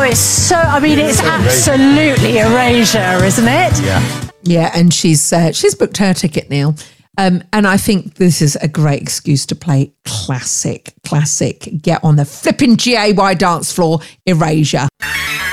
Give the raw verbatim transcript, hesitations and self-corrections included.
it's so, I mean, it's absolutely Erasure, isn't it? Yeah. Yeah, and she's uh, she's booked her ticket, Neil. Um, and I think this is a great excuse to play classic, classic, get on the flipping G A Y dance floor, Erasure.